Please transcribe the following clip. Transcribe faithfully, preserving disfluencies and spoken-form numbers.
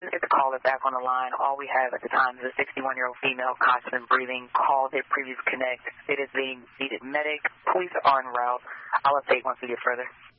Get the caller back on the line. All we have at the time is a sixty-one-year-old female, conscious and breathing. Call their previous connect. It is being needed medic. Police are en route. I'll update once we get further.